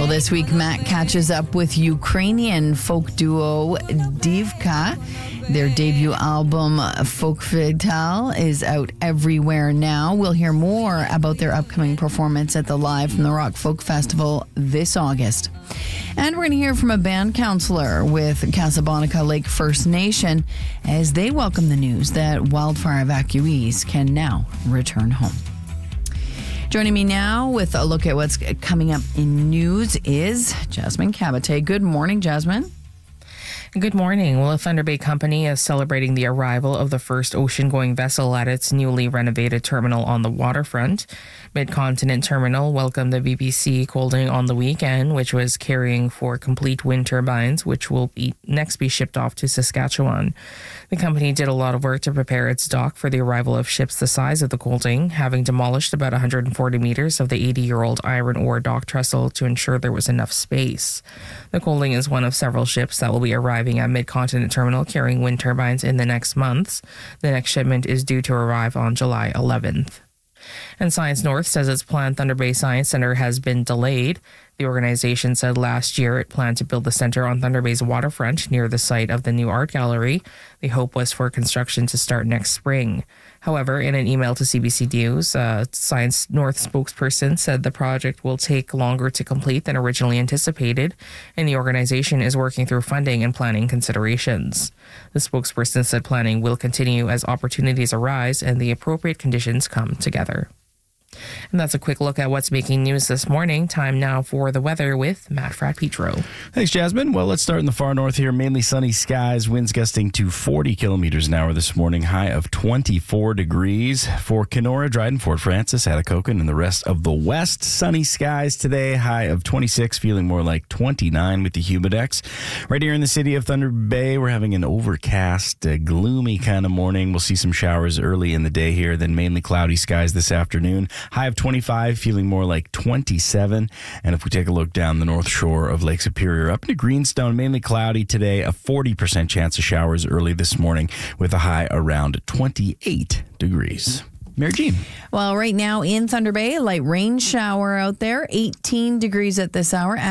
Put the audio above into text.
Well, this week, Matt catches up with Ukrainian folk duo Divka. Their debut album, Folk Vital, is out everywhere now. We'll hear more about their upcoming performance at the Live from the Rock Folk Festival this August. And we're going to hear from a band counselor with Casablanca Lake First Nation as they welcome the news that wildfire evacuees can now return home. Joining me now with a look at what's coming up in news is Jasmine Cabate. Good morning, Jasmine. Good morning. Well, a Thunder Bay company is celebrating the arrival of the first ocean-going vessel at its newly renovated terminal on the waterfront. Mid-Continent Terminal welcomed the BBC Colding on the weekend, which was carrying 4 complete wind turbines, which will next be shipped off to Saskatchewan. The company did a lot of work to prepare its dock for the arrival of ships the size of the Colding, having demolished about 140 meters of the 80-year-old iron ore dock trestle to ensure there was enough space. The Colding is one of several ships that will be arriving at Mid-Continent Terminal carrying wind turbines in the next months. The next shipment is due to arrive on July 11th. And Science North says its planned Thunder Bay Science Centre has been delayed. The organization said last year it planned to build the centre on Thunder Bay's waterfront near the site of the new art gallery. The hope was for construction to start next spring. However, in an email to CBC News, Science North spokesperson said the project will take longer to complete than originally anticipated, and the organization is working through funding and planning considerations. The spokesperson said planning will continue as opportunities arise and the appropriate conditions come together. And that's a quick look at what's making news this morning. Time now for the weather with Matt Fratpietro. Thanks, Jasmine. Well, let's start in the far north here. Mainly sunny skies, winds gusting to 40 kilometers an hour this morning, high of 24 degrees. For Kenora, Dryden, Fort Francis, Atikokan, and the rest of the west, sunny skies today, high of 26, feeling more like 29 with the humidex. Right here in the city of Thunder Bay, we're having an overcast, gloomy kind of morning. We'll see some showers early in the day here, then mainly cloudy skies this afternoon. High of 25, feeling more like 27. And if we take a look down the north shore of Lake Superior up into Greenstone, mainly cloudy today, a 40% chance of showers early this morning with a high around 28 degrees. Mary Jean. Well, right now in Thunder Bay, a light rain shower out there, 18 degrees at this hour.